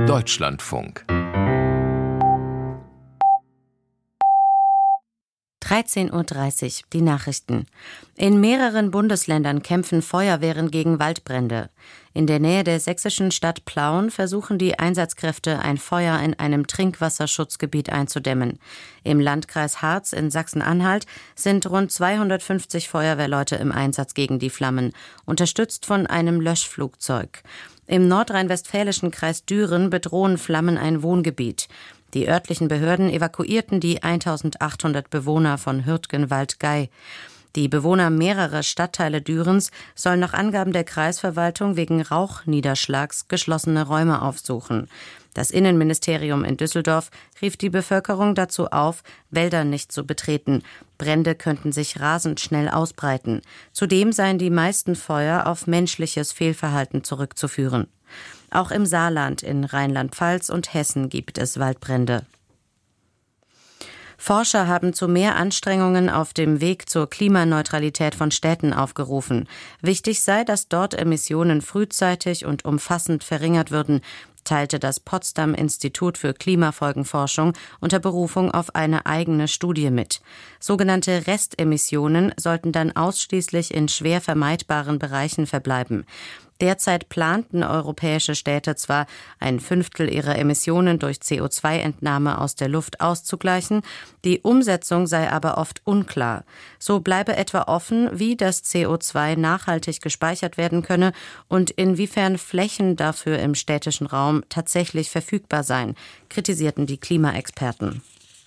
Deutschlandfunk 13:30 Uhr, die Nachrichten. In mehreren Bundesländern kämpfen Feuerwehren gegen Waldbrände. In der Nähe der sächsischen Stadt Plauen versuchen die Einsatzkräfte, ein Feuer in einem Trinkwasserschutzgebiet einzudämmen. Im Landkreis Harz in Sachsen-Anhalt sind rund 250 Feuerwehrleute im Einsatz gegen die Flammen, unterstützt von einem Löschflugzeug. Im nordrhein-westfälischen Kreis Düren bedrohen Flammen ein Wohngebiet. Die örtlichen Behörden evakuierten die 1800 Bewohner von Hürtgenwald-Gey. Die Bewohner mehrerer Stadtteile Dürens sollen nach Angaben der Kreisverwaltung wegen Rauchniederschlags geschlossene Räume aufsuchen. Das Innenministerium in Düsseldorf rief die Bevölkerung dazu auf, Wälder nicht zu betreten. Brände könnten sich rasend schnell ausbreiten. Zudem seien die meisten Feuer auf menschliches Fehlverhalten zurückzuführen. Auch im Saarland, in Rheinland-Pfalz und Hessen gibt es Waldbrände. Forscher haben zu mehr Anstrengungen auf dem Weg zur Klimaneutralität von Städten aufgerufen. Wichtig sei, dass dort Emissionen frühzeitig und umfassend verringert würden, teilte das Potsdam-Institut für Klimafolgenforschung unter Berufung auf eine eigene Studie mit. Sogenannte Restemissionen sollten dann ausschließlich in schwer vermeidbaren Bereichen verbleiben. Derzeit planten europäische Städte zwar, 1/5 ihrer Emissionen durch CO2-Entnahme aus der Luft auszugleichen, die Umsetzung sei aber oft unklar. So bleibe etwa offen, wie das CO2 nachhaltig gespeichert werden könne und inwiefern Flächen dafür im städtischen Raum tatsächlich verfügbar seien, kritisierten die Klimaexperten.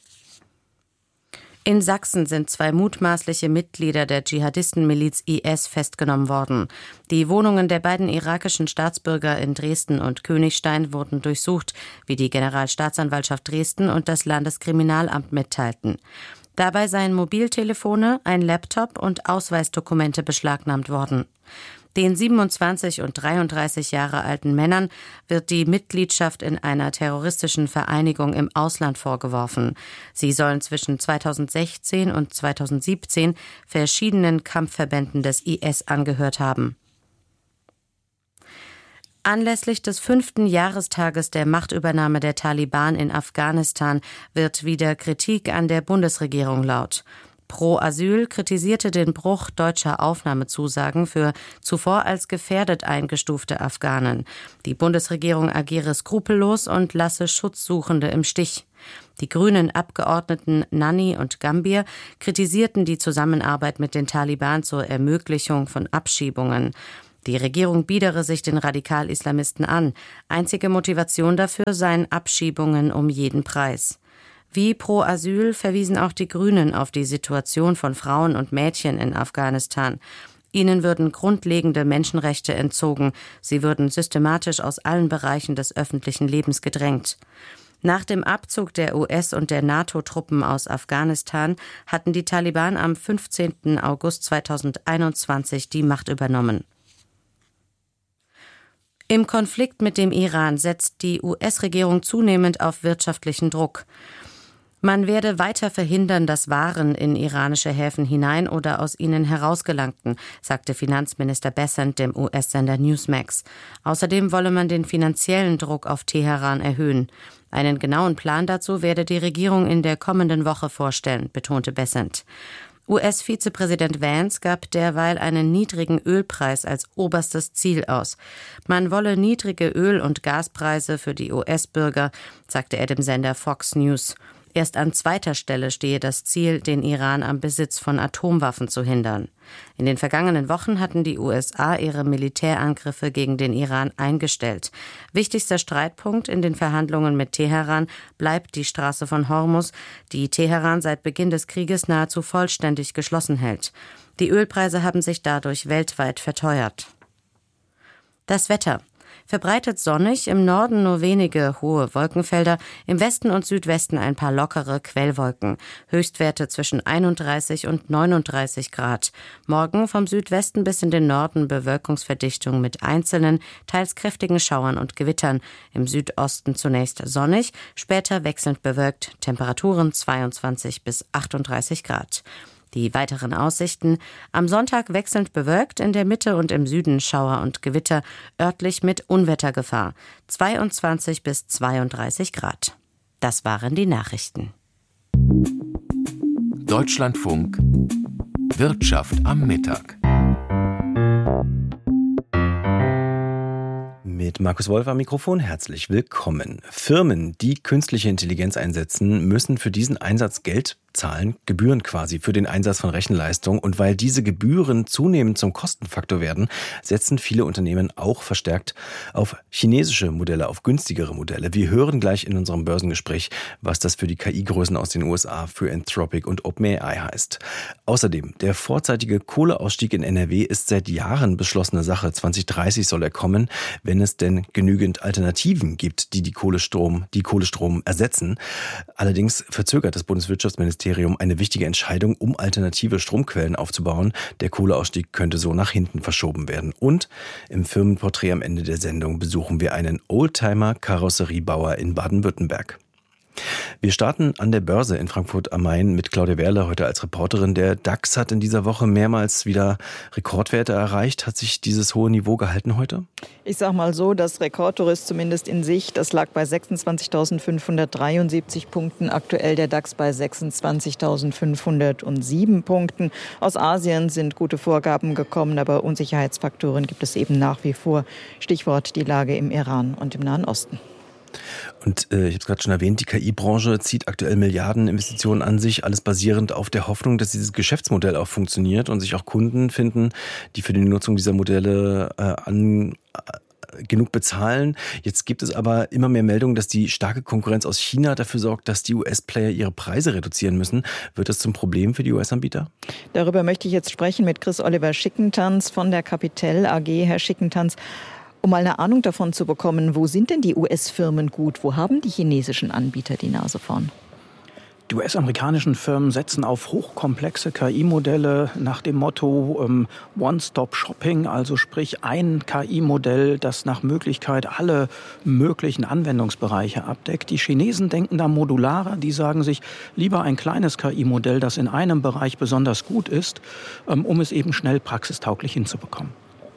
In Sachsen sind 2 mutmaßliche Mitglieder der Dschihadistenmiliz IS festgenommen worden. Die Wohnungen der beiden irakischen Staatsbürger in Dresden und Königstein wurden durchsucht, wie die Generalstaatsanwaltschaft Dresden und das Landeskriminalamt mitteilten. Dabei seien Mobiltelefone, ein Laptop und Ausweisdokumente beschlagnahmt worden. Den 27 und 33 Jahre alten Männern wird die Mitgliedschaft in einer terroristischen Vereinigung im Ausland vorgeworfen. Sie sollen zwischen 2016 und 2017 verschiedenen Kampfverbänden des IS angehört haben. Anlässlich des 5. Jahrestages der Machtübernahme der Taliban in Afghanistan wird wieder Kritik an der Bundesregierung laut. Pro Asyl kritisierte den Bruch deutscher Aufnahmezusagen für zuvor als gefährdet eingestufte Afghanen. Die Bundesregierung agiere skrupellos und lasse Schutzsuchende im Stich. Die grünen Abgeordneten Nanni und Gambier kritisierten die Zusammenarbeit mit den Taliban zur Ermöglichung von Abschiebungen. Die Regierung biedere sich den Radikal-Islamisten an. Einzige Motivation dafür seien Abschiebungen um jeden Preis. Wie Pro Asyl verwiesen auch die Grünen auf die Situation von Frauen und Mädchen in Afghanistan. Ihnen würden grundlegende Menschenrechte entzogen. Sie würden systematisch aus allen Bereichen des öffentlichen Lebens gedrängt. Nach dem Abzug der US- und der NATO-Truppen aus Afghanistan hatten die Taliban am 15. August 2021 die Macht übernommen. Im Konflikt mit dem Iran setzt die US-Regierung zunehmend auf wirtschaftlichen Druck. Man werde weiter verhindern, dass Waren in iranische Häfen hinein oder aus ihnen herausgelangten, sagte Finanzminister Bessent dem US-Sender Newsmax. Außerdem wolle man den finanziellen Druck auf Teheran erhöhen. Einen genauen Plan dazu werde die Regierung in der kommenden Woche vorstellen, betonte Bessent. US-Vizepräsident Vance gab derweil einen niedrigen Ölpreis als oberstes Ziel aus. Man wolle niedrige Öl- und Gaspreise für die US-Bürger, sagte er dem Sender Fox News. Erst an zweiter Stelle stehe das Ziel, den Iran am Besitz von Atomwaffen zu hindern. In den vergangenen Wochen hatten die USA ihre Militärangriffe gegen den Iran eingestellt. Wichtigster Streitpunkt in den Verhandlungen mit Teheran bleibt die Straße von Hormuz, die Teheran seit Beginn des Krieges nahezu vollständig geschlossen hält. Die Ölpreise haben sich dadurch weltweit verteuert. Das Wetter. Verbreitet sonnig, im Norden nur wenige hohe Wolkenfelder, im Westen und Südwesten ein paar lockere Quellwolken. Höchstwerte zwischen 31 und 39 Grad. Morgen vom Südwesten bis in den Norden Bewölkungsverdichtung mit einzelnen, teils kräftigen Schauern und Gewittern. Im Südosten zunächst sonnig, später wechselnd bewölkt. Temperaturen 22 bis 38 Grad. Die weiteren Aussichten: am Sonntag wechselnd bewölkt, in der Mitte und im Süden Schauer und Gewitter, örtlich mit Unwettergefahr. 22 bis 32 Grad. Das waren die Nachrichten. Deutschlandfunk Wirtschaft am Mittag. Mit Markus Wolf am Mikrofon, herzlich willkommen. Firmen, die künstliche Intelligenz einsetzen, müssen für diesen Einsatz Geld zahlen, Gebühren quasi für den Einsatz von Rechenleistung. Und weil diese Gebühren zunehmend zum Kostenfaktor werden, setzen viele Unternehmen auch verstärkt auf chinesische Modelle, auf günstigere Modelle. Wir hören gleich in unserem Börsengespräch, was das für die KI-Größen aus den USA, für Anthropic und OpenAI heißt. Außerdem, der vorzeitige Kohleausstieg in NRW ist seit Jahren beschlossene Sache. 2030 soll er kommen, wenn es denn genügend Alternativen gibt, die Kohlestrom ersetzen. Allerdings verzögert das Bundeswirtschaftsministerium eine wichtige Entscheidung, um alternative Stromquellen aufzubauen. Der Kohleausstieg könnte so nach hinten verschoben werden. Und im Firmenporträt am Ende der Sendung besuchen wir einen Oldtimer-Karosseriebauer in Baden-Württemberg. Wir starten an der Börse in Frankfurt am Main mit Claudia Werle, heute als Reporterin. Der DAX hat in dieser Woche mehrmals wieder Rekordwerte erreicht. Hat sich dieses hohe Niveau gehalten heute? Ich sag mal so, das Rekordtor ist zumindest in Sicht. Das lag bei 26.573 Punkten. Aktuell der DAX bei 26.507 Punkten. Aus Asien sind gute Vorgaben gekommen, aber Unsicherheitsfaktoren gibt es eben nach wie vor. Stichwort die Lage im Iran und im Nahen Osten. Und ich habe es gerade schon erwähnt, die KI-Branche zieht aktuell Milliardeninvestitionen an sich, alles basierend auf der Hoffnung, dass dieses Geschäftsmodell auch funktioniert und sich auch Kunden finden, die für die Nutzung dieser Modelle genug bezahlen. Jetzt gibt es aber immer mehr Meldungen, dass die starke Konkurrenz aus China dafür sorgt, dass die US-Player ihre Preise reduzieren müssen. Wird das zum Problem für die US-Anbieter? Darüber möchte ich jetzt sprechen mit Chris Oliver Schickentanz von der Capital AG. Herr Schickentanz, um mal eine Ahnung davon zu bekommen, wo sind denn die US-Firmen gut? Wo haben die chinesischen Anbieter die Nase vorn? Die US-amerikanischen Firmen setzen auf hochkomplexe KI-Modelle nach dem Motto One-Stop-Shopping, also sprich ein KI-Modell, das nach Möglichkeit alle möglichen Anwendungsbereiche abdeckt. Die Chinesen denken da modularer, die sagen sich lieber ein kleines KI-Modell, das in einem Bereich besonders gut ist, um es eben schnell praxistauglich hinzubekommen.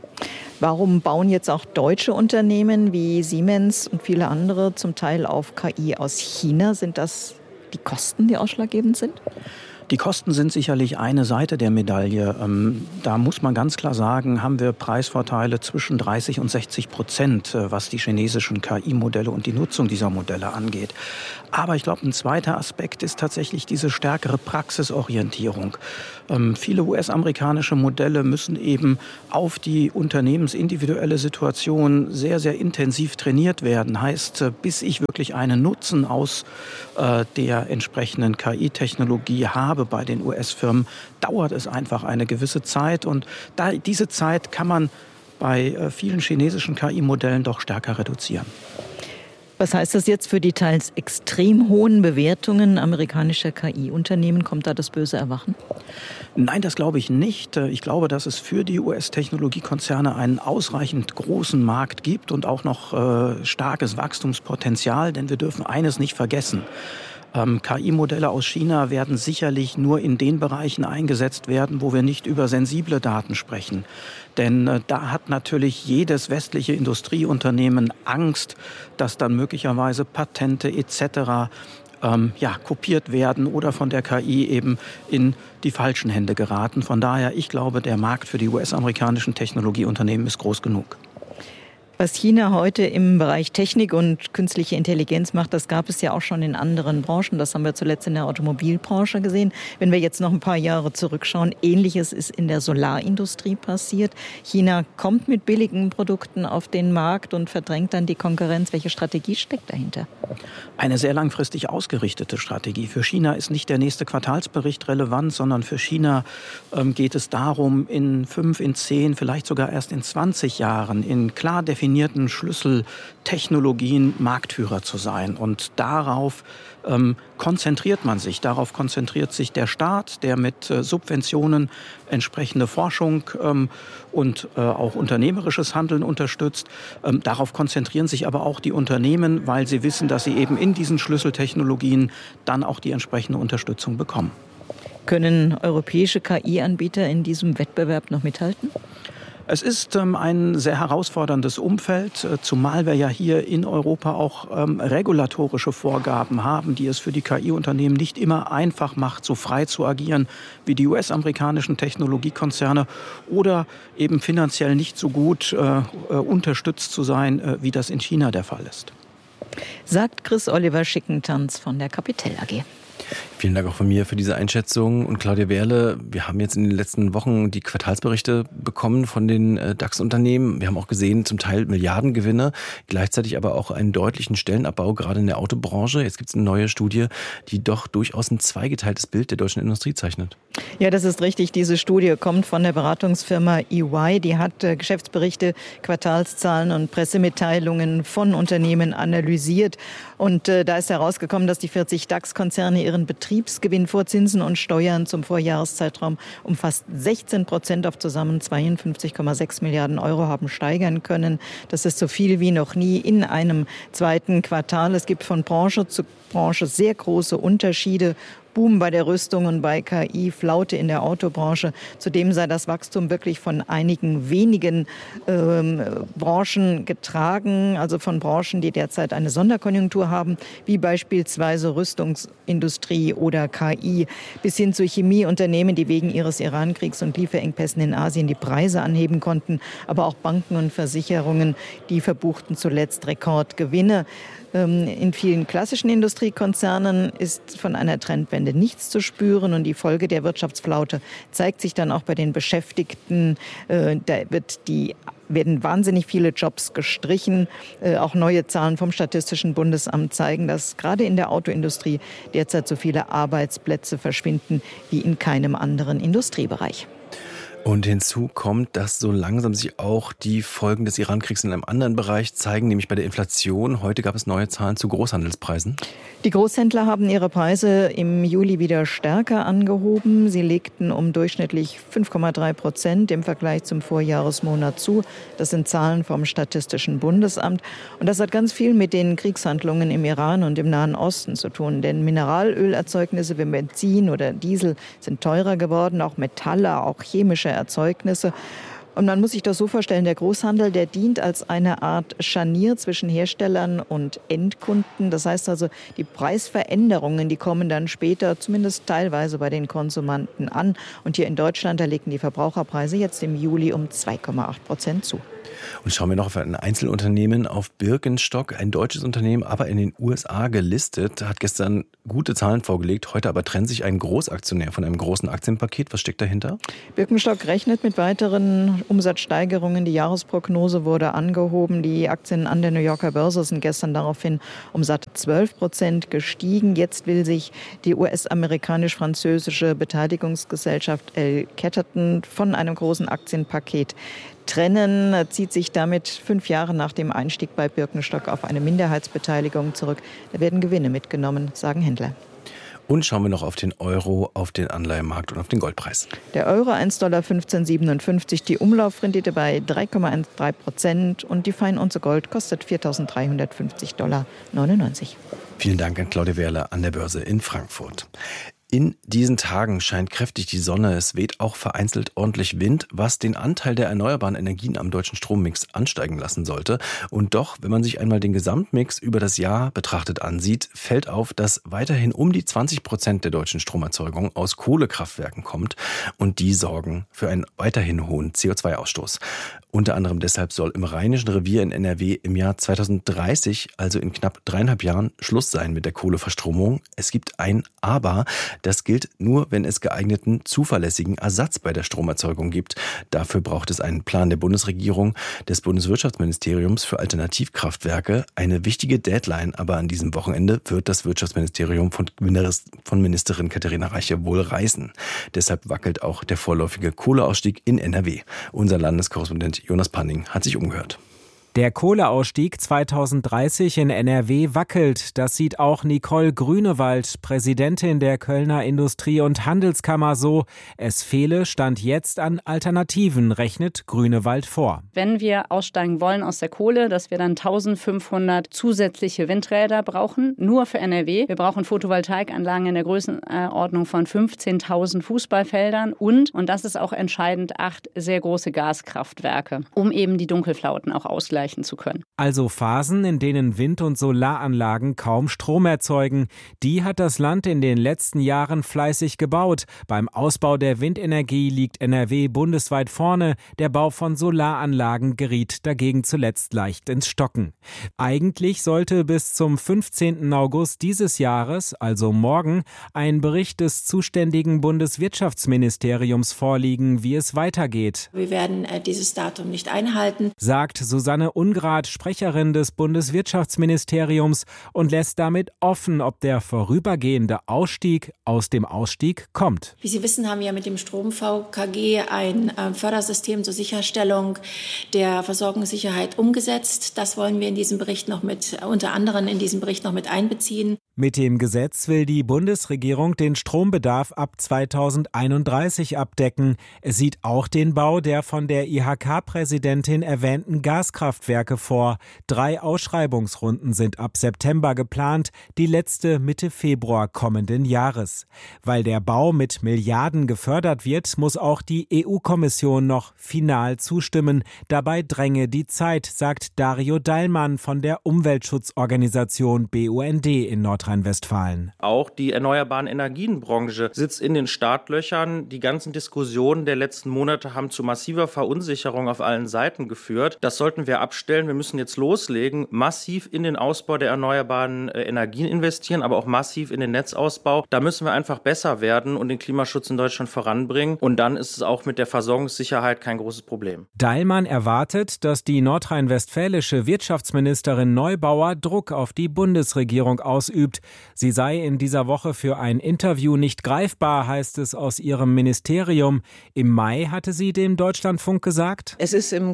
Warum bauen jetzt auch deutsche Unternehmen wie Siemens und viele andere zum Teil auf KI aus China? Sind das die Kosten, die ausschlaggebend sind? Die Kosten sind sicherlich eine Seite der Medaille. Da muss man ganz klar sagen, haben wir Preisvorteile zwischen 30% und 60%, was die chinesischen KI-Modelle und die Nutzung dieser Modelle angeht. Aber ich glaube, ein zweiter Aspekt ist tatsächlich diese stärkere Praxisorientierung. Viele US-amerikanische Modelle müssen eben auf die unternehmensindividuelle Situation sehr, sehr intensiv trainiert werden. Heißt, bis ich wirklich einen Nutzen aus der entsprechenden KI-Technologie habe bei den US-Firmen, dauert es einfach eine gewisse Zeit. Und diese Zeit kann man bei vielen chinesischen KI-Modellen doch stärker reduzieren. Was heißt das jetzt für die teils extrem hohen Bewertungen amerikanischer KI-Unternehmen? Kommt da das böse Erwachen? Nein, das glaube ich nicht. Ich glaube, dass es für die US-Technologiekonzerne einen ausreichend großen Markt gibt und auch noch starkes Wachstumspotenzial. Denn wir dürfen eines nicht vergessen. KI-Modelle aus China werden sicherlich nur in den Bereichen eingesetzt werden, wo wir nicht über sensible Daten sprechen. Denn da hat natürlich jedes westliche Industrieunternehmen Angst, dass dann möglicherweise Patente etc. kopiert werden oder von der KI eben in die falschen Hände geraten. Von daher, ich glaube, der Markt für die US-amerikanischen Technologieunternehmen ist groß genug. Was China heute im Bereich Technik und künstliche Intelligenz macht, das gab es ja auch schon in anderen Branchen. Das haben wir zuletzt in der Automobilbranche gesehen. Wenn wir jetzt noch ein paar Jahre zurückschauen, Ähnliches ist in der Solarindustrie passiert. China kommt mit billigen Produkten auf den Markt und verdrängt dann die Konkurrenz. Welche Strategie steckt dahinter? Eine sehr langfristig ausgerichtete Strategie. Für China ist nicht der nächste Quartalsbericht relevant, sondern für China geht es darum, in 5, in 10, vielleicht sogar erst in 20 Jahren in klar definierten Schlüsseltechnologien Marktführer zu sein. Und darauf konzentriert man sich. Darauf konzentriert sich der Staat, der mit Subventionen entsprechende Forschung und auch unternehmerisches Handeln unterstützt. Darauf konzentrieren sich aber auch die Unternehmen, weil sie wissen, dass sie eben in diesen Schlüsseltechnologien dann auch die entsprechende Unterstützung bekommen. Können europäische KI-Anbieter in diesem Wettbewerb noch mithalten? Es ist ein sehr herausforderndes Umfeld, zumal wir ja hier in Europa auch regulatorische Vorgaben haben, die es für die KI-Unternehmen nicht immer einfach macht, so frei zu agieren wie die US-amerikanischen Technologiekonzerne oder eben finanziell nicht so gut unterstützt zu sein, wie das in China der Fall ist. Sagt Chris Oliver Schickentanz von der Capital AG. Vielen Dank auch von mir für diese Einschätzung. Und Claudia Wehrle, wir haben jetzt in den letzten Wochen die Quartalsberichte bekommen von den DAX-Unternehmen. Wir haben auch gesehen, zum Teil Milliardengewinne, gleichzeitig aber auch einen deutlichen Stellenabbau, gerade in der Autobranche. Jetzt gibt es eine neue Studie, die doch durchaus ein zweigeteiltes Bild der deutschen Industrie zeichnet. Ja, das ist richtig. Diese Studie kommt von der Beratungsfirma EY. Die hat Geschäftsberichte, Quartalszahlen und Pressemitteilungen von Unternehmen analysiert. Und da ist herausgekommen, dass die 40 DAX-Konzerne ihren Betriebsgewinn vor Zinsen und Steuern zum Vorjahreszeitraum um fast 16% auf zusammen 52,6 Milliarden Euro haben steigern können. Das ist so viel wie noch nie in einem zweiten Quartal. Es gibt von Branche zu Branche sehr große Unterschiede. Boom bei der Rüstung und bei KI, Flaute in der Autobranche. Zudem sei das Wachstum wirklich von einigen wenigen Branchen getragen, also von Branchen, die derzeit eine Sonderkonjunktur haben, wie beispielsweise Rüstungsindustrie oder KI, bis hin zu Chemieunternehmen, die wegen ihres Iran-Kriegs und Lieferengpässen in Asien die Preise anheben konnten, aber auch Banken und Versicherungen, die verbuchten zuletzt Rekordgewinne. In vielen klassischen Industriekonzernen ist von einer Trendwende nichts zu spüren und die Folge der Wirtschaftsflaute zeigt sich dann auch bei den Beschäftigten. Da werden wahnsinnig viele Jobs gestrichen. Auch neue Zahlen vom Statistischen Bundesamt zeigen, dass gerade in der Autoindustrie derzeit so viele Arbeitsplätze verschwinden wie in keinem anderen Industriebereich. Und hinzu kommt, dass so langsam sich auch die Folgen des Iran-Kriegs in einem anderen Bereich zeigen, nämlich bei der Inflation. Heute gab es neue Zahlen zu Großhandelspreisen. Die Großhändler haben ihre Preise im Juli wieder stärker angehoben. Sie legten um durchschnittlich 5,3% im Vergleich zum Vorjahresmonat zu. Das sind Zahlen vom Statistischen Bundesamt. Und das hat ganz viel mit den Kriegshandlungen im Iran und im Nahen Osten zu tun. Denn Mineralölerzeugnisse wie Benzin oder Diesel sind teurer geworden, auch Metalle, auch chemische Erzeugnisse. Und man muss sich das so vorstellen, der Großhandel, der dient als eine Art Scharnier zwischen Herstellern und Endkunden. Das heißt also, die Preisveränderungen, die kommen dann später, zumindest teilweise bei den Konsumenten an. Und hier in Deutschland, da legten die Verbraucherpreise jetzt im Juli um 2,8% zu. Und schauen wir noch auf ein Einzelunternehmen, auf Birkenstock, ein deutsches Unternehmen, aber in den USA gelistet, hat gestern gute Zahlen vorgelegt. Heute aber trennt sich ein Großaktionär von einem großen Aktienpaket. Was steckt dahinter? Birkenstock rechnet mit weiteren Umsatzsteigerungen. Die Jahresprognose wurde angehoben. Die Aktien an der New Yorker Börse sind gestern daraufhin um satt 12% gestiegen. Jetzt will sich die US-amerikanisch-französische Beteiligungsgesellschaft L. Catterton von einem großen Aktienpaket trennen, zieht sich damit 5 Jahre nach dem Einstieg bei Birkenstock auf eine Minderheitsbeteiligung zurück. Da werden Gewinne mitgenommen, sagen Händler. Und schauen wir noch auf den Euro, auf den Anleihenmarkt und auf den Goldpreis. Der Euro $1,1557, die Umlaufrendite bei 3,13% und die Feinunze Gold kostet $4.350,99. Vielen Dank an Claudia Wehrle an der Börse in Frankfurt. In diesen Tagen scheint kräftig die Sonne, es weht auch vereinzelt ordentlich Wind, was den Anteil der erneuerbaren Energien am deutschen Strommix ansteigen lassen sollte. Und doch, wenn man sich einmal den Gesamtmix über das Jahr betrachtet ansieht, fällt auf, dass weiterhin um die 20% der deutschen Stromerzeugung aus Kohlekraftwerken kommt und die sorgen für einen weiterhin hohen CO2-Ausstoß. Unter anderem deshalb soll im Rheinischen Revier in NRW im Jahr 2030, also in knapp 3,5 Jahren, Schluss sein mit der Kohleverstromung. Es gibt ein Aber. Das gilt nur, wenn es geeigneten, zuverlässigen Ersatz bei der Stromerzeugung gibt. Dafür braucht es einen Plan der Bundesregierung, des Bundeswirtschaftsministeriums für Alternativkraftwerke. Eine wichtige Deadline, aber an diesem Wochenende wird das Wirtschaftsministerium von Ministerin Katharina Reiche wohl reißen. Deshalb wackelt auch der vorläufige Kohleausstieg in NRW. Unser Landeskorrespondent Jonas Panning hat sich umgehört. Der Kohleausstieg 2030 in NRW wackelt. Das sieht auch Nicole Grünewald, Präsidentin der Kölner Industrie- und Handelskammer, so. Es fehle Stand jetzt an Alternativen, rechnet Grünewald vor. Wenn wir aussteigen wollen aus der Kohle, dass wir dann 1500 zusätzliche Windräder brauchen, nur für NRW. Wir brauchen Photovoltaikanlagen in der Größenordnung von 15.000 Fußballfeldern und das ist auch entscheidend, 8 sehr große Gaskraftwerke, um eben die Dunkelflauten auch ausgleichen zu können. Also Phasen, in denen Wind- und Solaranlagen kaum Strom erzeugen. Die hat das Land in den letzten Jahren fleißig gebaut. Beim Ausbau der Windenergie liegt NRW bundesweit vorne. Der Bau von Solaranlagen geriet dagegen zuletzt leicht ins Stocken. Eigentlich sollte bis zum 15. August dieses Jahres, also morgen, ein Bericht des zuständigen Bundeswirtschaftsministeriums vorliegen, wie es weitergeht. Wir werden dieses Datum nicht einhalten, sagt Susanne Ungrad, Sprecherin des Bundeswirtschaftsministeriums, und lässt damit offen, ob der vorübergehende Ausstieg aus dem Ausstieg kommt. Wie Sie wissen, haben wir mit dem Strom-VKG ein Fördersystem zur Sicherstellung der Versorgungssicherheit umgesetzt. Das wollen wir in diesem Bericht unter anderem in diesem Bericht noch mit einbeziehen. Mit dem Gesetz will die Bundesregierung den Strombedarf ab 2031 abdecken. Es sieht auch den Bau der von der IHK-Präsidentin erwähnten Gaskraftwerke vor. 3 Ausschreibungsrunden sind ab September geplant, die letzte Mitte Februar kommenden Jahres. Weil der Bau mit Milliarden gefördert wird, muss auch die EU-Kommission noch final zustimmen. Dabei dränge die Zeit, sagt Dario Dallmann von der Umweltschutzorganisation BUND in Nordrhein-Westfalen. Auch die erneuerbaren Energienbranche sitzt in den Startlöchern. Die ganzen Diskussionen der letzten Monate haben zu massiver Verunsicherung auf allen Seiten geführt. Das sollten wir abstellen. Wir müssen jetzt loslegen, massiv in den Ausbau der erneuerbaren Energien investieren, aber auch massiv in den Netzausbau. Da müssen wir einfach besser werden und den Klimaschutz in Deutschland voranbringen. Und dann ist es auch mit der Versorgungssicherheit kein großes Problem. Dallmann erwartet, dass die nordrhein-westfälische Wirtschaftsministerin Neubauer Druck auf die Bundesregierung ausübt. Sie sei in dieser Woche für ein Interview nicht greifbar, heißt es aus ihrem Ministerium. Im Mai hatte sie dem Deutschlandfunk gesagt: Es ist im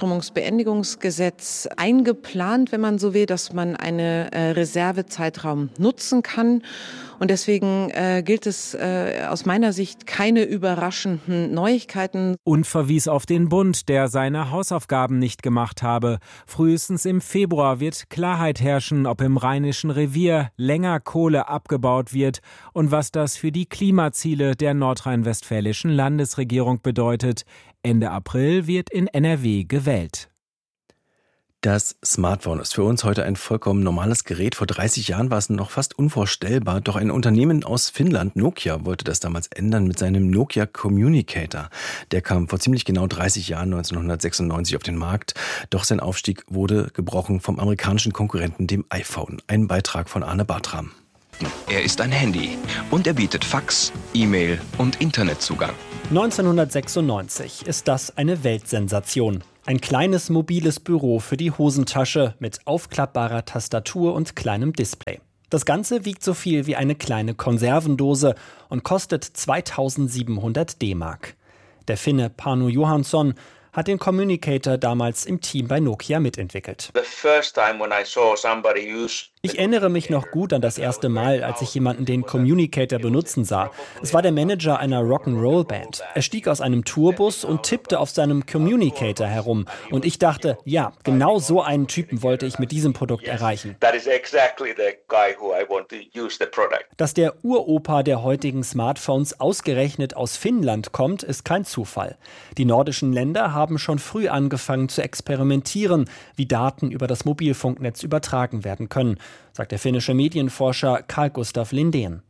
Kohleverstromungsbeendigungsgesetz eingeplant, wenn man so will, dass man einen Reservezeitraum nutzen kann. Und deswegen gilt es aus meiner Sicht keine überraschenden Neuigkeiten. Und verwies auf den Bund, der seine Hausaufgaben nicht gemacht habe. Frühestens im Februar wird Klarheit herrschen, ob im Rheinischen Revier länger Kohle abgebaut wird und was das für die Klimaziele der nordrhein-westfälischen Landesregierung bedeutet. Ende April wird in NRW gewählt. Das Smartphone ist für uns heute ein vollkommen normales Gerät. Vor 30 Jahren war es noch fast unvorstellbar. Doch ein Unternehmen aus Finnland, Nokia, wollte das damals ändern mit seinem Nokia Communicator. Der kam vor ziemlich genau 30 Jahren, 1996, auf den Markt. Doch sein Aufstieg wurde gebrochen vom amerikanischen Konkurrenten, dem iPhone. Ein Beitrag von Arne Bartram. Er ist ein Handy und er bietet Fax, E-Mail und Internetzugang. 1996 ist das eine Weltsensation. Ein kleines mobiles Büro für die Hosentasche mit aufklappbarer Tastatur und kleinem Display. Das Ganze wiegt so viel wie eine kleine Konservendose und kostet 2700 D-Mark. Der Finne Panu Johansson hat den Communicator damals im Team bei Nokia mitentwickelt. Ich erinnere mich noch gut an das erste Mal, als ich jemanden den Communicator benutzen sah. Es war der Manager einer Rock'n'Roll-Band. Er stieg aus einem Tourbus und tippte auf seinem Communicator herum. Und ich dachte, ja, genau so einen Typen wollte ich mit diesem Produkt erreichen. Dass der Uropa der heutigen Smartphones ausgerechnet aus Finnland kommt, ist kein Zufall. Die nordischen Länder haben schon früh angefangen zu experimentieren, wie Daten über das Mobilfunknetz übertragen werden können, sagt der finnische Medienforscher Carl Gustaf Lindén.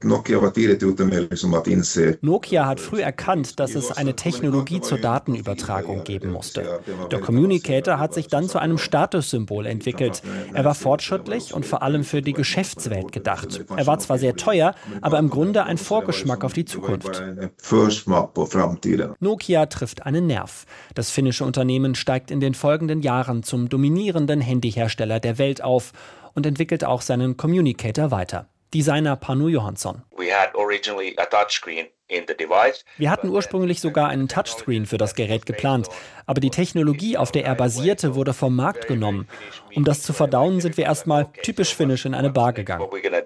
Nokia hat früh erkannt, dass es eine Technologie zur Datenübertragung geben musste. Der Communicator hat sich dann zu einem Statussymbol entwickelt. Er war fortschrittlich und vor allem für die Geschäftswelt gedacht. Er war zwar sehr teuer, aber im Grunde ein Vorgeschmack auf die Zukunft. Nokia trifft einen Nerv. Das finnische Unternehmen steigt in den folgenden Jahren zum dominierenden Handyhersteller der Welt auf und entwickelt auch seinen Communicator weiter. Designer Panu Johansson. Wir hatten ursprünglich sogar einen Touchscreen für das Gerät geplant, aber die Technologie, auf der er basierte, wurde vom Markt genommen. Um das zu verdauen, sind wir erstmal typisch finnisch in eine Bar gegangen.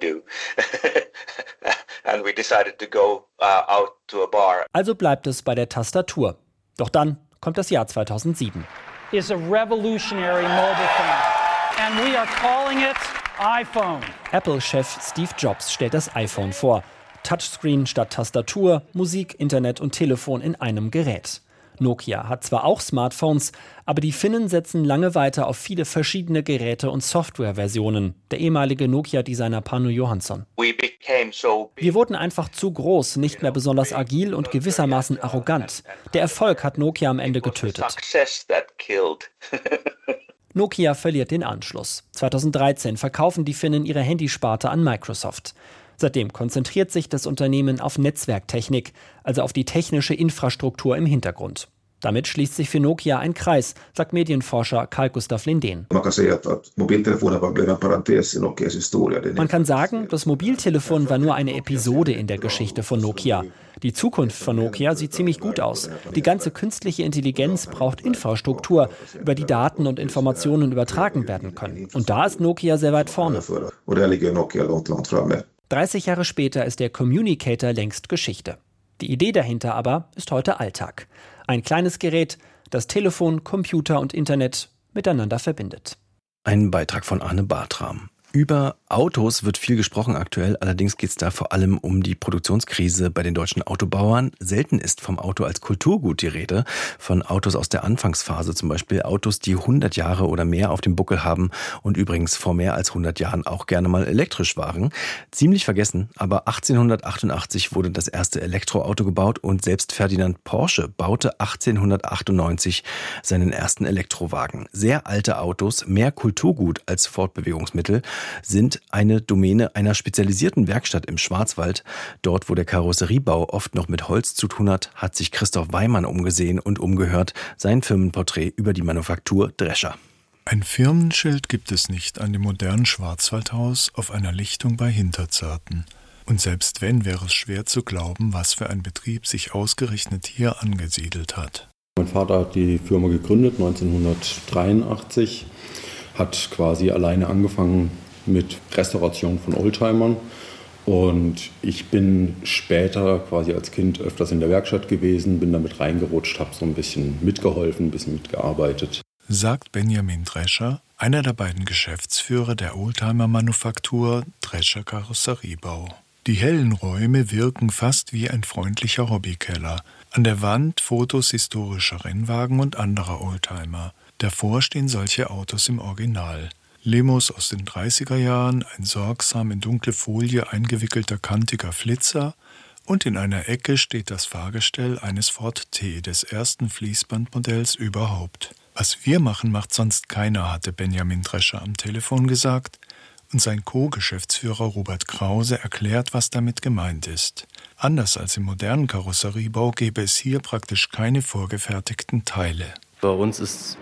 Also bleibt es bei der Tastatur. Doch dann kommt das Jahr 2007. Is a revolutionary mobile phone, and we are calling it iPhone. Apple-Chef Steve Jobs stellt das iPhone vor. Touchscreen statt Tastatur, Musik, Internet und Telefon in einem Gerät. Nokia hat zwar auch Smartphones, aber die Finnen setzen lange weiter auf viele verschiedene Geräte und Softwareversionen. Der ehemalige Nokia-Designer Panu Johansson. Wir wurden einfach zu groß, nicht mehr besonders agil und gewissermaßen arrogant. Der Erfolg hat Nokia am Ende getötet. Nokia verliert den Anschluss. 2013 verkaufen die Finnen ihre Handysparte an Microsoft. Seitdem konzentriert sich das Unternehmen auf Netzwerktechnik, also auf die technische Infrastruktur im Hintergrund. Damit schließt sich für Nokia ein Kreis, sagt Medienforscher Carl Gustaf Lindén. Man kann sagen, das Mobiltelefon war nur eine Episode in der Geschichte von Nokia. Die Zukunft von Nokia sieht ziemlich gut aus. Die ganze künstliche Intelligenz braucht Infrastruktur, über die Daten und Informationen übertragen werden können. Und da ist Nokia sehr weit vorne. 30 Jahre später ist der Communicator längst Geschichte. Die Idee dahinter aber ist heute Alltag. Ein kleines Gerät, das Telefon, Computer und Internet miteinander verbindet. Ein Beitrag von Arne Bartram. Über Autos wird viel gesprochen aktuell, allerdings geht es da vor allem um die Produktionskrise bei den deutschen Autobauern. Selten ist vom Auto als Kulturgut die Rede, von Autos aus der Anfangsphase, zum Beispiel Autos, die 100 Jahre oder mehr auf dem Buckel haben und übrigens vor mehr als 100 Jahren auch gerne mal elektrisch waren. Ziemlich vergessen, aber 1888 wurde das erste Elektroauto gebaut und selbst Ferdinand Porsche baute 1898 seinen ersten Elektrowagen. Sehr alte Autos, mehr Kulturgut als Fortbewegungsmittel, sind eine Domäne einer spezialisierten Werkstatt im Schwarzwald. Dort, wo der Karosseriebau oft noch mit Holz zu tun hat, hat sich Christoph Weimann umgesehen und umgehört. Sein Firmenporträt über die Manufaktur Drescher. Ein Firmenschild gibt es nicht an dem modernen Schwarzwaldhaus auf einer Lichtung bei Hinterzarten. Und selbst wenn, wäre es schwer zu glauben, was für ein Betrieb sich ausgerechnet hier angesiedelt hat. Mein Vater hat die Firma gegründet 1983, hat quasi alleine angefangen mit Restauration von Oldtimern. Und ich bin später quasi als Kind öfters in der Werkstatt gewesen, bin damit reingerutscht, habe so ein bisschen mitgeholfen, ein bisschen mitgearbeitet. Sagt Benjamin Drescher, einer der beiden Geschäftsführer der Oldtimer-Manufaktur Drescher Karosseriebau. Die hellen Räume wirken fast wie ein freundlicher Hobbykeller. An der Wand Fotos historischer Rennwagen und anderer Oldtimer. Davor stehen solche Autos im Original. Limos aus den 30er Jahren, ein sorgsam in dunkle Folie eingewickelter kantiger Flitzer und in einer Ecke steht das Fahrgestell eines Ford T, des ersten Fließbandmodells überhaupt. Was wir machen, macht sonst keiner, hatte Benjamin Drescher am Telefon gesagt und sein Co-Geschäftsführer Robert Krause erklärt, was damit gemeint ist. Anders als im modernen Karosseriebau gäbe es hier praktisch keine vorgefertigten Teile. Bei uns ist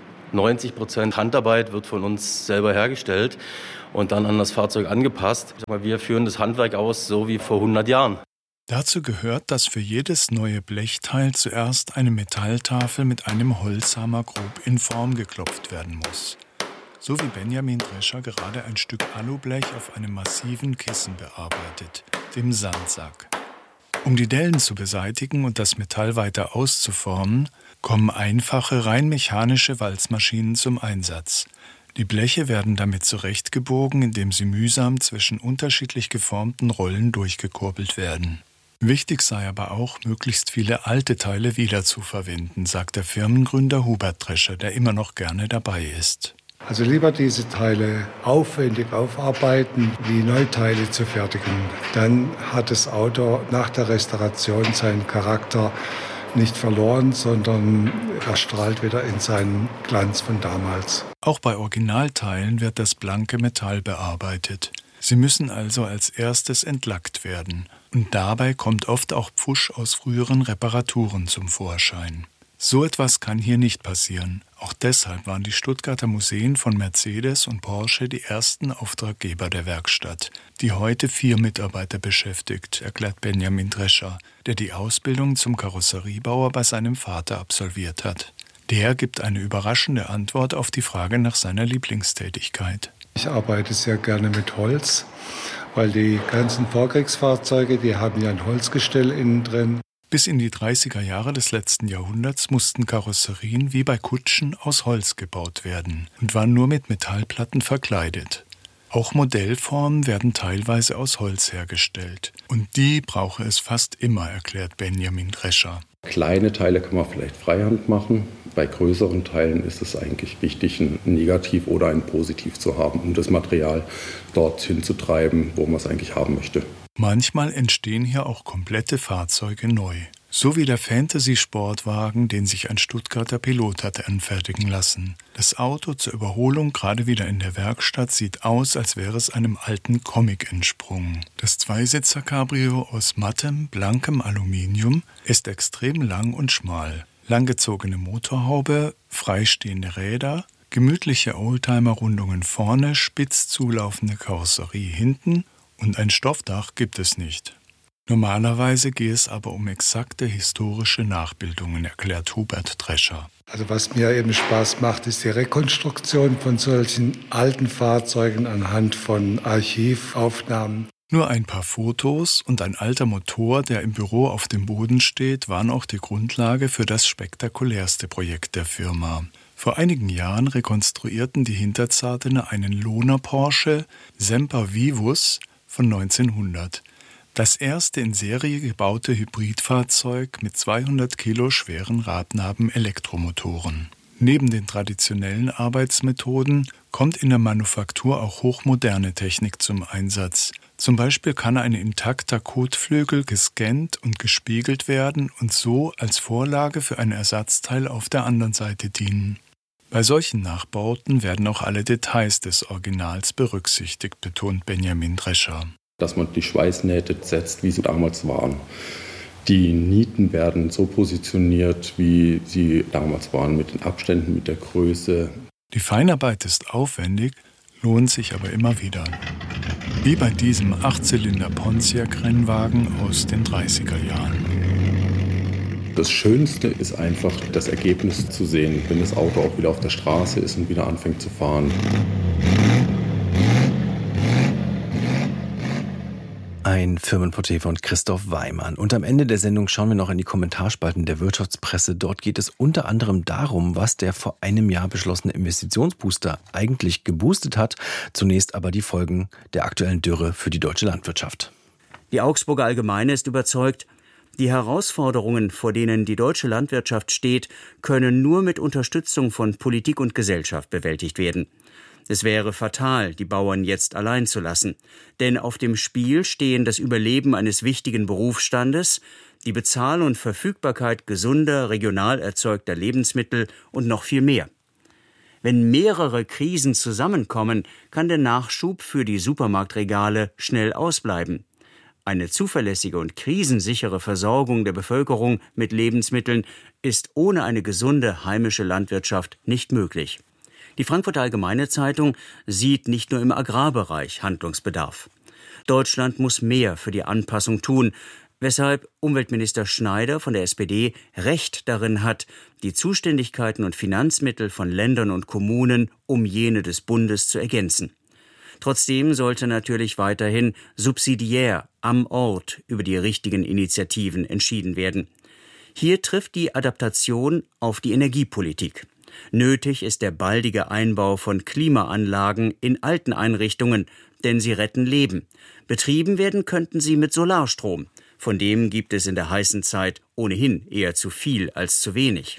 90% Handarbeit wird von uns selber hergestellt und dann an das Fahrzeug angepasst. Wir führen das Handwerk aus, so wie vor 100 Jahren. Dazu gehört, dass für jedes neue Blechteil zuerst eine Metalltafel mit einem Holzhammer grob in Form geklopft werden muss. So wie Benjamin Drescher gerade ein Stück Alublech auf einem massiven Kissen bearbeitet, dem Sandsack. Um die Dellen zu beseitigen und das Metall weiter auszuformen, kommen einfache, rein mechanische Walzmaschinen zum Einsatz. Die Bleche werden damit zurechtgebogen, indem sie mühsam zwischen unterschiedlich geformten Rollen durchgekurbelt werden. Wichtig sei aber auch, möglichst viele alte Teile wiederzuverwenden, sagt der Firmengründer Hubert Drescher, der immer noch gerne dabei ist. Also lieber diese Teile aufwendig aufarbeiten, wie Neuteile zu fertigen. Dann hat das Auto nach der Restauration seinen Charakter nicht verloren, sondern er strahlt wieder in seinen Glanz von damals. Auch bei Originalteilen wird das blanke Metall bearbeitet. Sie müssen also als erstes entlackt werden. Und dabei kommt oft auch Pfusch aus früheren Reparaturen zum Vorschein. So etwas kann hier nicht passieren. Auch deshalb waren die Stuttgarter Museen von Mercedes und Porsche die ersten Auftraggeber der Werkstatt, die heute 4 Mitarbeiter beschäftigt, erklärt Benjamin Drescher, der die Ausbildung zum Karosseriebauer bei seinem Vater absolviert hat. Der gibt eine überraschende Antwort auf die Frage nach seiner Lieblingstätigkeit. Ich arbeite sehr gerne mit Holz, weil die ganzen Vorkriegsfahrzeuge, die haben ja ein Holzgestell innen drin. Bis in die 30er Jahre des letzten Jahrhunderts mussten Karosserien wie bei Kutschen aus Holz gebaut werden und waren nur mit Metallplatten verkleidet. Auch Modellformen werden teilweise aus Holz hergestellt. Und die brauche es fast immer, erklärt Benjamin Drescher. Kleine Teile kann man vielleicht freihand machen. Bei größeren Teilen ist es eigentlich wichtig, ein Negativ oder ein Positiv zu haben, um das Material dorthin zu treiben, wo man es eigentlich haben möchte. Manchmal entstehen hier auch komplette Fahrzeuge neu. So wie der Fantasy-Sportwagen, den sich ein Stuttgarter Pilot hatte anfertigen lassen. Das Auto zur Überholung gerade wieder in der Werkstatt sieht aus, als wäre es einem alten Comic entsprungen. Das Zweisitzer-Cabrio aus mattem, blankem Aluminium ist extrem lang und schmal. Langgezogene Motorhaube, freistehende Räder, gemütliche Oldtimer-Rundungen vorne, spitz zulaufende Karosserie hinten und ein Stoffdach gibt es nicht. Normalerweise gehe es aber um exakte historische Nachbildungen, erklärt Hubert Drescher. Also was mir eben Spaß macht, ist die Rekonstruktion von solchen alten Fahrzeugen anhand von Archivaufnahmen. Nur ein paar Fotos und ein alter Motor, der im Büro auf dem Boden steht, waren auch die Grundlage für das spektakulärste Projekt der Firma. Vor einigen Jahren rekonstruierten die Hinterzartener einen Lohner Porsche Semper Vivus von 1900. Das erste in Serie gebaute Hybridfahrzeug mit 200 Kilo schweren Radnaben-Elektromotoren. Neben den traditionellen Arbeitsmethoden kommt in der Manufaktur auch hochmoderne Technik zum Einsatz. Zum Beispiel kann ein intakter Kotflügel gescannt und gespiegelt werden und so als Vorlage für ein Ersatzteil auf der anderen Seite dienen. Bei solchen Nachbauten werden auch alle Details des Originals berücksichtigt, betont Benjamin Drescher. Dass man die Schweißnähte setzt, wie sie damals waren. Die Nieten werden so positioniert, wie sie damals waren, mit den Abständen, mit der Größe. Die Feinarbeit ist aufwendig, lohnt sich aber immer wieder. Wie bei diesem 8-Zylinder-Pontiac-Rennwagen aus den 30er Jahren. Das Schönste ist einfach, das Ergebnis zu sehen, wenn das Auto auch wieder auf der Straße ist und wieder anfängt zu fahren. Ein Firmenporträt von Christoph Weimann. Und am Ende der Sendung schauen wir noch in die Kommentarspalten der Wirtschaftspresse. Dort geht es unter anderem darum, was der vor einem Jahr beschlossene Investitionsbooster eigentlich geboostet hat. Zunächst aber die Folgen der aktuellen Dürre für die deutsche Landwirtschaft. Die Augsburger Allgemeine ist überzeugt, die Herausforderungen, vor denen die deutsche Landwirtschaft steht, können nur mit Unterstützung von Politik und Gesellschaft bewältigt werden. Es wäre fatal, die Bauern jetzt allein zu lassen. Denn auf dem Spiel stehen das Überleben eines wichtigen Berufsstandes, die Bezahl- und Verfügbarkeit gesunder, regional erzeugter Lebensmittel und noch viel mehr. Wenn mehrere Krisen zusammenkommen, kann der Nachschub für die Supermarktregale schnell ausbleiben. Eine zuverlässige und krisensichere Versorgung der Bevölkerung mit Lebensmitteln ist ohne eine gesunde heimische Landwirtschaft nicht möglich. Die Frankfurter Allgemeine Zeitung sieht nicht nur im Agrarbereich Handlungsbedarf. Deutschland muss mehr für die Anpassung tun, weshalb Umweltminister Schneider von der SPD Recht darin hat, die Zuständigkeiten und Finanzmittel von Ländern und Kommunen um jene des Bundes zu ergänzen. Trotzdem sollte natürlich weiterhin subsidiär am Ort über die richtigen Initiativen entschieden werden. Hier trifft die Adaptation auf die Energiepolitik. Nötig ist der baldige Einbau von Klimaanlagen in alten Einrichtungen, denn sie retten Leben. Betrieben werden könnten sie mit Solarstrom. Von dem gibt es in der heißen Zeit ohnehin eher zu viel als zu wenig.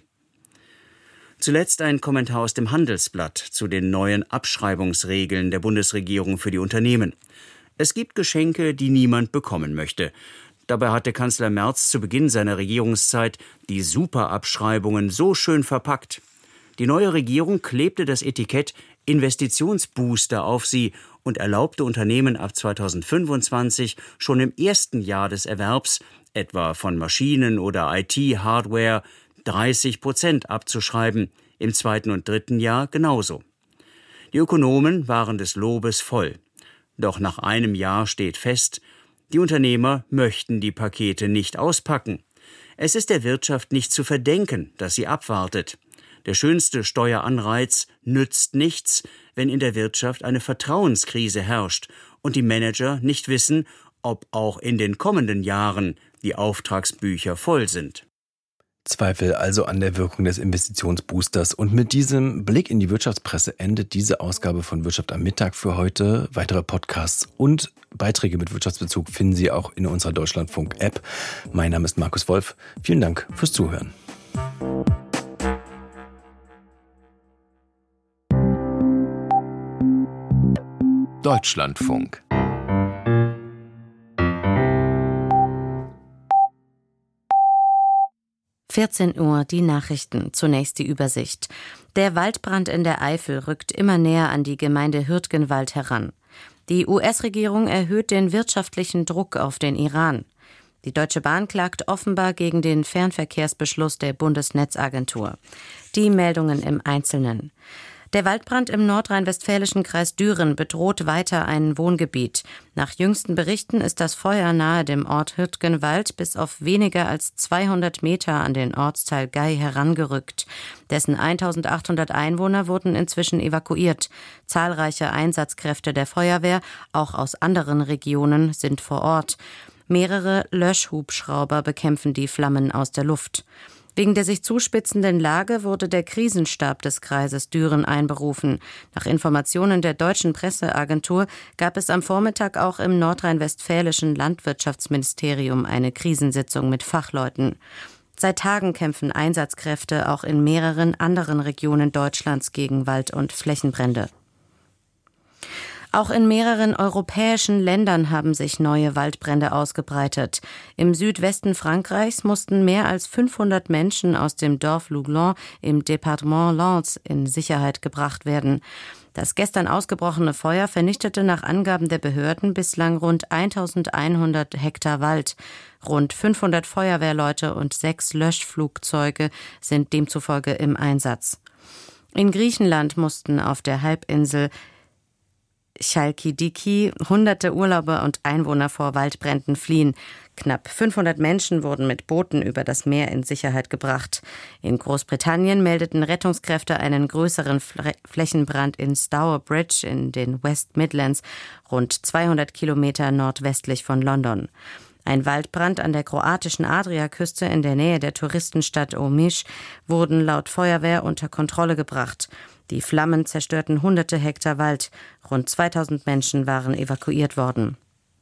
Zuletzt ein Kommentar aus dem Handelsblatt zu den neuen Abschreibungsregeln der Bundesregierung für die Unternehmen. Es gibt Geschenke, die niemand bekommen möchte. Dabei hatte Kanzler Merz zu Beginn seiner Regierungszeit die Superabschreibungen so schön verpackt. Die neue Regierung klebte das Etikett Investitionsbooster auf sie und erlaubte Unternehmen ab 2025 schon im ersten Jahr des Erwerbs, etwa von Maschinen oder IT-Hardware, 30% abzuschreiben, im zweiten und dritten Jahr genauso. Die Ökonomen waren des Lobes voll. Doch nach einem Jahr steht fest, die Unternehmer möchten die Pakete nicht auspacken. Es ist der Wirtschaft nicht zu verdenken, dass sie abwartet. Der schönste Steueranreiz nützt nichts, wenn in der Wirtschaft eine Vertrauenskrise herrscht und die Manager nicht wissen, ob auch in den kommenden Jahren die Auftragsbücher voll sind. Zweifel also an der Wirkung des Investitionsboosters. Und mit diesem Blick in die Wirtschaftspresse endet diese Ausgabe von Wirtschaft am Mittag für heute. Weitere Podcasts und Beiträge mit Wirtschaftsbezug finden Sie auch in unserer Deutschlandfunk-App. Mein Name ist Markus Wolf. Vielen Dank fürs Zuhören. Deutschlandfunk. Uhr, die Nachrichten. Zunächst die Übersicht. Der Waldbrand in der Eifel rückt immer näher an die Gemeinde Hürtgenwald heran. Die US-Regierung erhöht den wirtschaftlichen Druck auf den Iran. Die Deutsche Bahn klagt offenbar gegen den Fernverkehrsbeschluss der Bundesnetzagentur. Die Meldungen im Einzelnen. Der Waldbrand im nordrhein-westfälischen Kreis Düren bedroht weiter ein Wohngebiet. Nach jüngsten Berichten ist das Feuer nahe dem Ort Hürtgenwald bis auf weniger als 200 Meter an den Ortsteil Gei herangerückt. Dessen 1800 Einwohner wurden inzwischen evakuiert. Zahlreiche Einsatzkräfte der Feuerwehr, auch aus anderen Regionen, sind vor Ort. Mehrere Löschhubschrauber bekämpfen die Flammen aus der Luft. Wegen der sich zuspitzenden Lage wurde der Krisenstab des Kreises Düren einberufen. Nach Informationen der deutschen Presseagentur gab es am Vormittag auch im nordrhein-westfälischen Landwirtschaftsministerium eine Krisensitzung mit Fachleuten. Seit Tagen kämpfen Einsatzkräfte auch in mehreren anderen Regionen Deutschlands gegen Wald- und Flächenbrände. Auch in mehreren europäischen Ländern haben sich neue Waldbrände ausgebreitet. Im Südwesten Frankreichs mussten mehr als 500 Menschen aus dem Dorf Louglans im Departement Lens in Sicherheit gebracht werden. Das gestern ausgebrochene Feuer vernichtete nach Angaben der Behörden bislang rund 1100 Hektar Wald. Rund 500 Feuerwehrleute und 6 Löschflugzeuge sind demzufolge im Einsatz. In Griechenland mussten auf der Halbinsel Chalkidiki hunderte Urlauber und Einwohner vor Waldbränden fliehen. Knapp 500 Menschen wurden mit Booten über das Meer in Sicherheit gebracht. In Großbritannien meldeten Rettungskräfte einen größeren Flächenbrand in Stour Bridge in den West Midlands, rund 200 Kilometer nordwestlich von London. Ein Waldbrand an der kroatischen Adriaküste in der Nähe der Touristenstadt Omiš wurden laut Feuerwehr unter Kontrolle gebracht. Die Flammen zerstörten hunderte Hektar Wald. Rund 2000 Menschen waren evakuiert worden.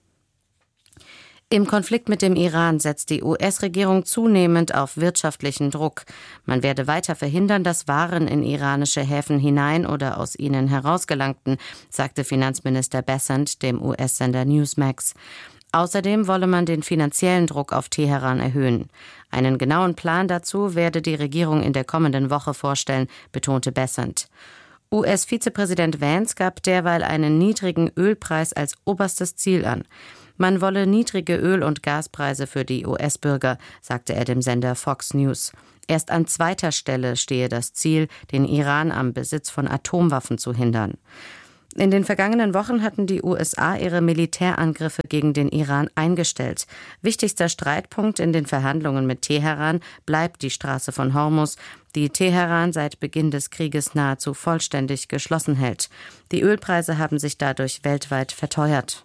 Im Konflikt mit dem Iran setzt die US-Regierung zunehmend auf wirtschaftlichen Druck. Man werde weiter verhindern, dass Waren in iranische Häfen hinein oder aus ihnen herausgelangten, sagte Finanzminister Bessent dem US-Sender Newsmax. Außerdem wolle man den finanziellen Druck auf Teheran erhöhen. Einen genauen Plan dazu werde die Regierung in der kommenden Woche vorstellen, betonte Bessent. US-Vizepräsident Vance gab derweil einen niedrigen Ölpreis als oberstes Ziel an. Man wolle niedrige Öl- und Gaspreise für die US-Bürger, sagte er dem Sender Fox News. Erst an zweiter Stelle stehe das Ziel, den Iran am Besitz von Atomwaffen zu hindern. In den vergangenen Wochen hatten die USA ihre Militärangriffe gegen den Iran eingestellt. Wichtigster Streitpunkt in den Verhandlungen mit Teheran bleibt die Straße von Hormuz, die Teheran seit Beginn des Krieges nahezu vollständig geschlossen hält. Die Ölpreise haben sich dadurch weltweit verteuert.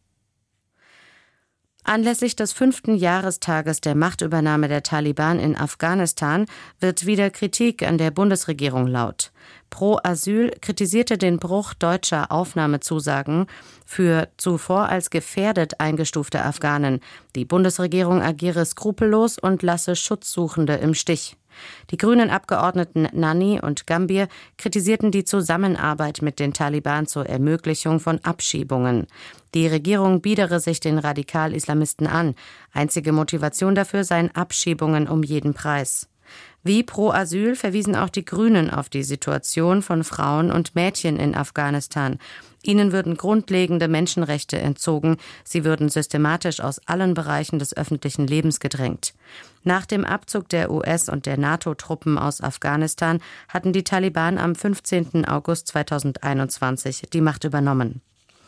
Anlässlich des 5. Jahrestages der Machtübernahme der Taliban in Afghanistan wird wieder Kritik an der Bundesregierung laut. Pro Asyl kritisierte den Bruch deutscher Aufnahmezusagen für zuvor als gefährdet eingestufte Afghanen. Die Bundesregierung agiere skrupellos und lasse Schutzsuchende im Stich. Die grünen Abgeordneten Nanni und Gambier kritisierten die Zusammenarbeit mit den Taliban zur Ermöglichung von Abschiebungen. Die Regierung biedere sich den Radikal-Islamisten an. Einzige Motivation dafür seien Abschiebungen um jeden Preis. Wie pro Asyl verwiesen auch die Grünen auf die Situation von Frauen und Mädchen in Afghanistan. Ihnen würden grundlegende Menschenrechte entzogen, sie würden systematisch aus allen Bereichen des öffentlichen Lebens gedrängt. Nach dem Abzug der US- und der NATO-Truppen aus Afghanistan hatten die Taliban am 15. August 2021 die Macht übernommen.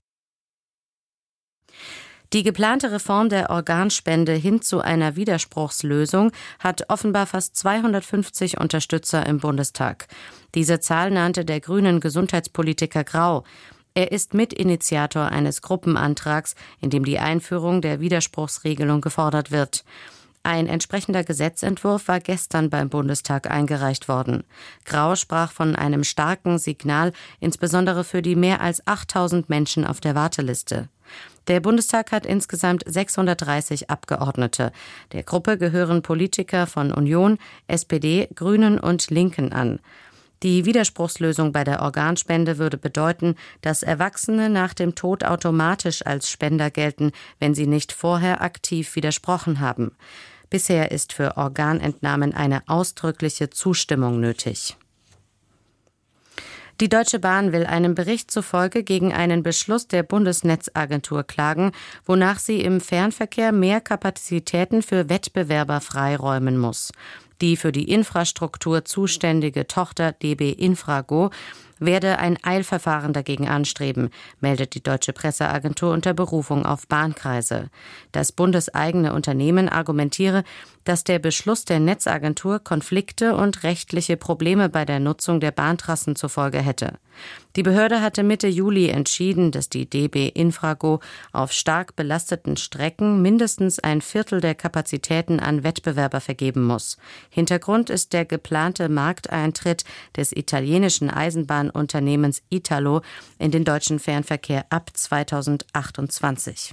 Die geplante Reform der Organspende hin zu einer Widerspruchslösung hat offenbar fast 250 Unterstützer im Bundestag. Diese Zahl nannte der grünen Gesundheitspolitiker Grau. Er ist Mitinitiator eines Gruppenantrags, in dem die Einführung der Widerspruchsregelung gefordert wird. Ein entsprechender Gesetzentwurf war gestern beim Bundestag eingereicht worden. Grau sprach von einem starken Signal, insbesondere für die mehr als 8000 Menschen auf der Warteliste. Der Bundestag hat insgesamt 630 Abgeordnete. Der Gruppe gehören Politiker von Union, SPD, Grünen und Linken an. Die Widerspruchslösung bei der Organspende würde bedeuten, dass Erwachsene nach dem Tod automatisch als Spender gelten, wenn sie nicht vorher aktiv widersprochen haben. Bisher ist für Organentnahmen eine ausdrückliche Zustimmung nötig. Die Deutsche Bahn will einem Bericht zufolge gegen einen Beschluss der Bundesnetzagentur klagen, wonach sie im Fernverkehr mehr Kapazitäten für Wettbewerber freiräumen muss. Die für die Infrastruktur zuständige Tochter DB Infrago werde ein Eilverfahren dagegen anstreben, meldet die Deutsche Presseagentur unter Berufung auf Bahnkreise. Das bundeseigene Unternehmen argumentiere, dass der Beschluss der Netzagentur Konflikte und rechtliche Probleme bei der Nutzung der Bahntrassen zur Folge hätte. Die Behörde hatte Mitte Juli entschieden, dass die DB Infrago auf stark belasteten Strecken mindestens ein Viertel der Kapazitäten an Wettbewerber vergeben muss. Hintergrund ist der geplante Markteintritt des italienischen Eisenbahnunternehmens Italo in den deutschen Fernverkehr ab 2028.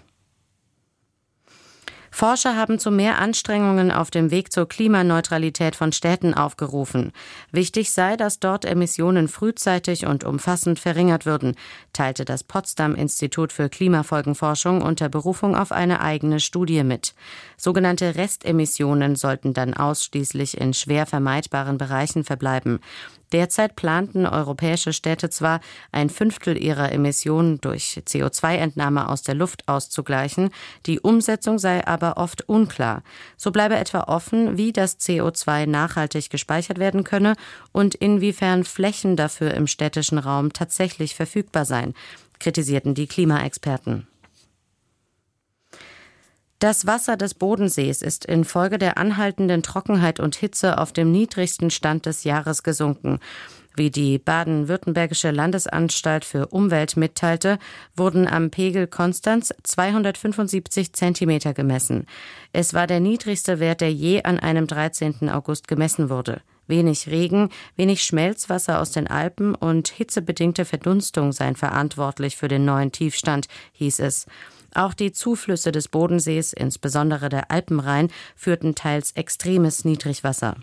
Forscher haben zu mehr Anstrengungen auf dem Weg zur Klimaneutralität von Städten aufgerufen. Wichtig sei, dass dort Emissionen frühzeitig und umfassend verringert würden, teilte das Potsdam-Institut für Klimafolgenforschung unter Berufung auf eine eigene Studie mit. Sogenannte Restemissionen sollten dann ausschließlich in schwer vermeidbaren Bereichen verbleiben. Derzeit planten europäische Städte zwar, ein Fünftel ihrer Emissionen durch CO2-Entnahme aus der Luft auszugleichen, die Umsetzung sei aber oft unklar. So bleibe etwa offen, wie das CO2 nachhaltig gespeichert werden könne und inwiefern Flächen dafür im städtischen Raum tatsächlich verfügbar seien, kritisierten die Klimaexperten. Das Wasser des Bodensees ist infolge der anhaltenden Trockenheit und Hitze auf dem niedrigsten Stand des Jahres gesunken. Wie die Baden-Württembergische Landesanstalt für Umwelt mitteilte, wurden am Pegel Konstanz 275 Zentimeter gemessen. Es war der niedrigste Wert, der je an einem 13. August gemessen wurde. Wenig Regen, wenig Schmelzwasser aus den Alpen und hitzebedingte Verdunstung seien verantwortlich für den neuen Tiefstand, hieß es. Auch die Zuflüsse des Bodensees, insbesondere der Alpenrhein, führten teils extremes Niedrigwasser.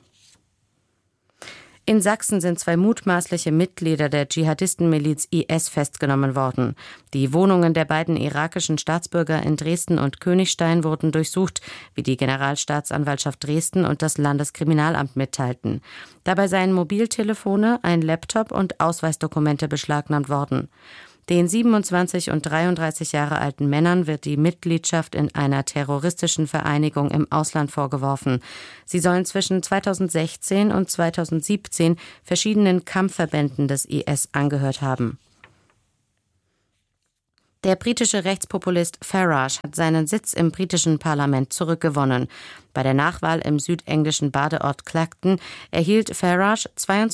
In Sachsen sind 2 mutmaßliche Mitglieder der Dschihadistenmiliz IS festgenommen worden. Die Wohnungen der beiden irakischen Staatsbürger in Dresden und Königstein wurden durchsucht, wie die Generalstaatsanwaltschaft Dresden und das Landeskriminalamt mitteilten. Dabei seien Mobiltelefone, ein Laptop und Ausweisdokumente beschlagnahmt worden. Den 27 und 33 Jahre alten Männern wird die Mitgliedschaft in einer terroristischen Vereinigung im Ausland vorgeworfen. Sie sollen zwischen 2016 und 2017 verschiedenen Kampfverbänden des IS angehört haben. Der britische Rechtspopulist Farage hat seinen Sitz im britischen Parlament zurückgewonnen. Bei der Nachwahl im südenglischen Badeort Clacton erhielt Farage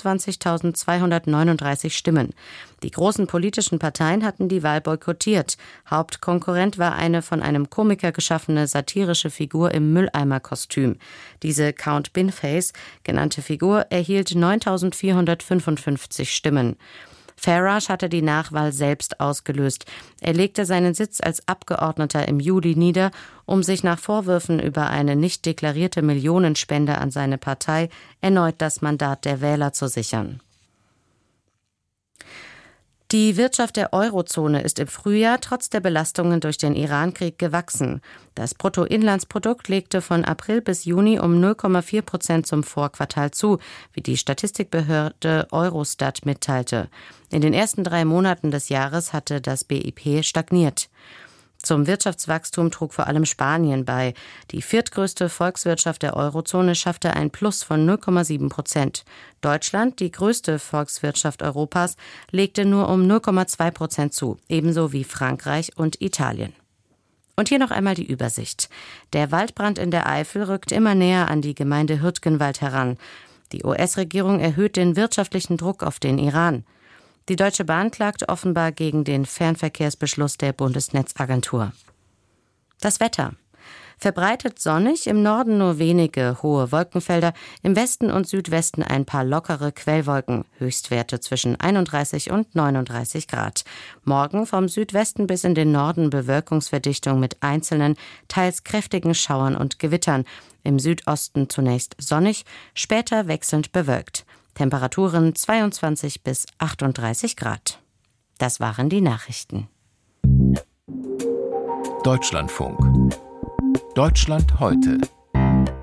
22.239 Stimmen. Die großen politischen Parteien hatten die Wahl boykottiert. Hauptkonkurrent war eine von einem Komiker geschaffene satirische Figur im Mülleimerkostüm. Diese Count Binface genannte Figur erhielt 9.455 Stimmen. Farage hatte die Nachwahl selbst ausgelöst. Er legte seinen Sitz als Abgeordneter im Juli nieder, um sich nach Vorwürfen über eine nicht deklarierte Millionenspende an seine Partei erneut das Mandat der Wähler zu sichern. Die Wirtschaft der Eurozone ist im Frühjahr trotz der Belastungen durch den Iran-Krieg gewachsen. Das Bruttoinlandsprodukt legte von April bis Juni um 0,4% zum Vorquartal zu, wie die Statistikbehörde Eurostat mitteilte. In den ersten 3 Monaten des Jahres hatte das BIP stagniert. Zum Wirtschaftswachstum trug vor allem Spanien bei. Die viertgrößte Volkswirtschaft der Eurozone schaffte ein Plus von 0,7%. Deutschland, die größte Volkswirtschaft Europas, legte nur um 0,2% zu, ebenso wie Frankreich und Italien. Und hier noch einmal die Übersicht. Der Waldbrand in der Eifel rückt immer näher an die Gemeinde Hürtgenwald heran. Die US-Regierung erhöht den wirtschaftlichen Druck auf den Iran. Die Deutsche Bahn klagt offenbar gegen den Fernverkehrsbeschluss der Bundesnetzagentur. Das Wetter. Verbreitet sonnig, im Norden nur wenige hohe Wolkenfelder, im Westen und Südwesten ein paar lockere Quellwolken, Höchstwerte zwischen 31 und 39 Grad. Morgen vom Südwesten bis in den Norden Bewölkungsverdichtung mit einzelnen, teils kräftigen Schauern und Gewittern. Im Südosten zunächst sonnig, später wechselnd bewölkt. Temperaturen 22 bis 38 Grad. Das waren die Nachrichten. Deutschlandfunk. Deutschland heute.